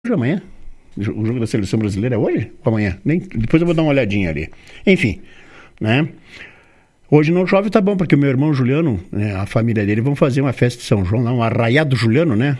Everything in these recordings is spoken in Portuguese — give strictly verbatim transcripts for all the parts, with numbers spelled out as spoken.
Hoje amanhã? O jogo da seleção brasileira é hoje ou amanhã? Nem, depois eu vou dar uma olhadinha ali. Enfim, né? Hoje não chove, tá bom, porque o meu irmão Juliano, né, a família dele, vão fazer uma festa de São João lá, um arraiado Juliano, né?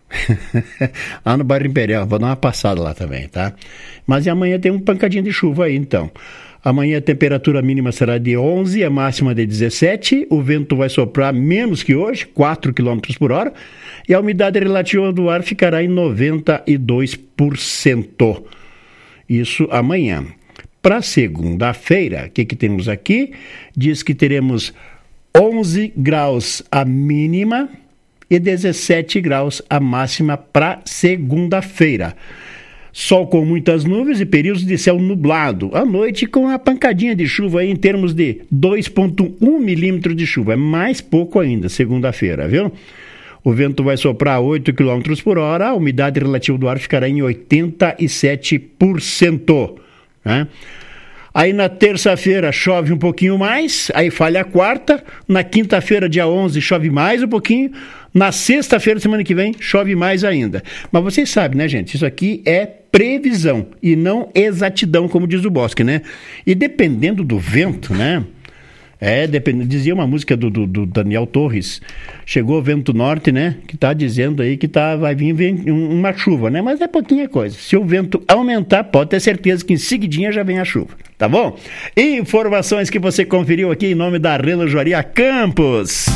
Lá no bairro Imperial. Vou dar uma passada lá também, tá? Mas e amanhã tem um pancadinho de chuva aí, então. Amanhã a temperatura mínima será de onze, a máxima de dezessete, o vento vai soprar menos que hoje, quatro quilômetros por hora, e a umidade relativa do ar ficará em noventa e dois por cento. Isso amanhã. Para segunda-feira, o que, que temos aqui? Diz que teremos onze graus a mínima e dezessete graus a máxima para segunda-feira. Sol com muitas nuvens e períodos de céu nublado. À noite com a pancadinha de chuva aí em termos de dois vírgula um milímetros de chuva. É mais pouco ainda, segunda-feira, viu? O vento vai soprar oito quilômetros por hora, a umidade relativa do ar ficará em oitenta e sete por cento. Né? Aí na terça-feira chove um pouquinho mais, aí falha a quarta, na quinta-feira, dia onze, chove mais um pouquinho, na sexta-feira, semana que vem, chove mais ainda. Mas vocês sabem, né, gente, isso aqui é previsão e não exatidão, como diz o Bosque, né? E dependendo do vento, né? É, depend... dizia uma música do, do, do Daniel Torres, chegou o vento norte, né, que tá dizendo aí que tá, vai vir vem, uma chuva, né, mas é pouquinha coisa. Se o vento aumentar, pode ter certeza que em seguidinha já vem a chuva, tá bom? Informações que você conferiu aqui em nome da Relojoaria Campos.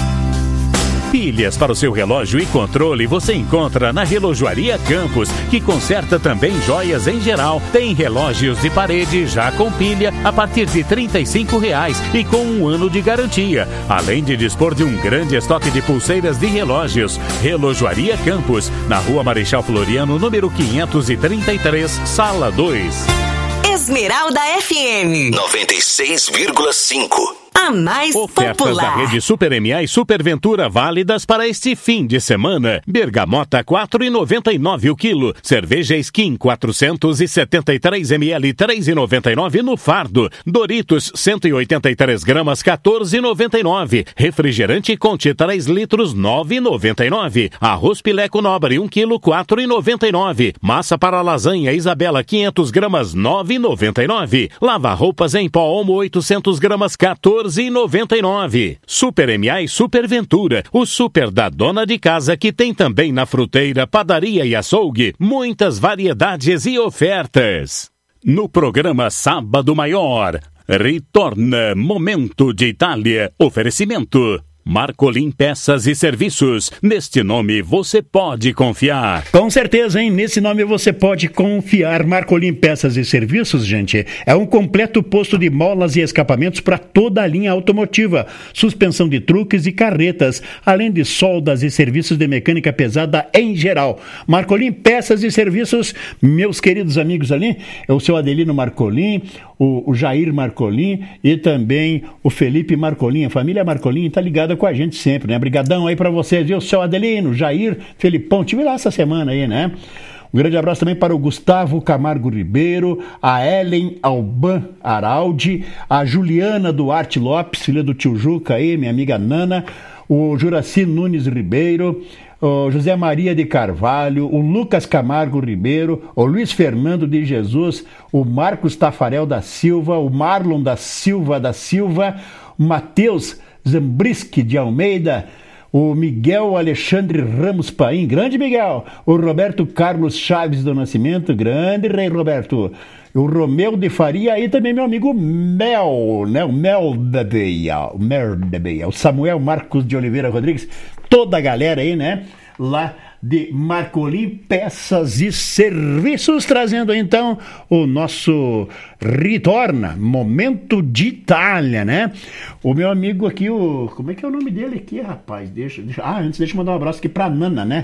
Pilhas para o seu relógio e controle você encontra na Relojoaria Campos, que conserta também joias em geral. Tem relógios de parede já com pilha a partir de trinta e cinco reais e com um ano de garantia. Além de dispor de um grande estoque de pulseiras de relógios. Relojoaria Campos, na Rua Marechal Floriano, número quinhentos e trinta e três, Sala dois. Esmeralda F M noventa e seis vírgula cinco. A mais Ofertas popular. da rede Super M A e Super Ventura válidas para este fim de semana. Bergamota quatro reais e noventa e nove centavos o quilo. Cerveja Skin quatrocentos e setenta e três mililitros três reais e noventa e nove centavos no fardo. Doritos cento e oitenta e três gramas quatorze reais e noventa e nove centavos. Refrigerante Conte três litros nove reais e noventa e nove centavos. Arroz Pileco Nobre um quilo quatro reais e noventa e nove centavos. Massa para lasanha Isabela quinhentas gramas nove reais e noventa e nove centavos. Lava roupas em pó Omo oitocentas gramas quatorze reais e noventa e nove centavos. Super M A e Super Ventura, o super da dona de casa que tem também na fruteira, padaria e açougue, muitas variedades e ofertas. No programa Sábado Maior, retorna Momento de Itália, oferecimento Marcolin Peças e Serviços. Neste nome você pode confiar. Com certeza, hein? Nesse nome você pode confiar. Marcolin Peças e Serviços, gente, é um completo posto de molas e escapamentos para toda a linha automotiva. Suspensão de truques e carretas, além de soldas e serviços de mecânica pesada em geral. Marcolin Peças e Serviços, meus queridos amigos ali, é o seu Adelino Marcolin, o, o Jair Marcolin e também o Felipe Marcolin. A família Marcolin está ligada com a gente sempre, né? Brigadão aí pra vocês, viu? Seu Adelino, Jair, Felipão, tive lá essa semana aí, né? Um grande abraço também para o Gustavo Camargo Ribeiro, a Ellen Alban Araldi, a Juliana Duarte Lopes, filha do tio Juca aí, minha amiga Nana, o Juraci Nunes Ribeiro, o José Maria de Carvalho, o Lucas Camargo Ribeiro, o Luiz Fernando de Jesus, o Marcos Tafarel da Silva, o Marlon da Silva da Silva, o Matheus Zambriski de Almeida, o Miguel Alexandre Ramos Paim, grande Miguel, o Roberto Carlos Chaves do Nascimento, grande Rei Roberto, o Romeu de Faria e também meu amigo Mel, né? O Mel da Beia, o Mel da Beia, o Samuel Marcos de Oliveira Rodrigues, toda a galera aí, né? Lá de Marcolin Peças e Serviços, trazendo então o nosso Retorna, Momento de Itália, né? O meu amigo aqui, o... como é que é o nome dele aqui, rapaz? Deixa, deixa... Ah, antes deixa eu mandar um abraço aqui pra Nana, né?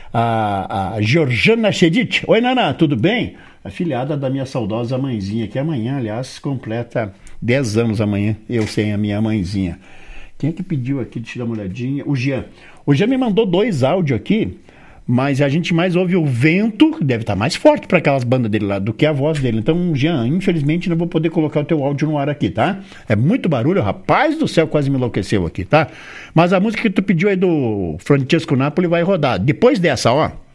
A, a Georgiana Chedid. Oi, Nana, tudo bem? Afilhada da minha saudosa mãezinha, que amanhã, aliás, completa dez anos amanhã, eu sem a minha mãezinha. Quem é que pediu aqui? Deixa eu dar uma olhadinha. O Jean. O Jean me mandou dois áudios aqui, mas a gente mais ouve o vento, deve estar mais forte para aquelas bandas dele lá do que a voz dele. Então, Jean, infelizmente não vou poder colocar o teu áudio no ar aqui, tá? É muito barulho, rapaz do céu, quase me enlouqueceu aqui, tá? Mas a música que tu pediu aí do Francesco Napoli vai rodar. Depois dessa, ó.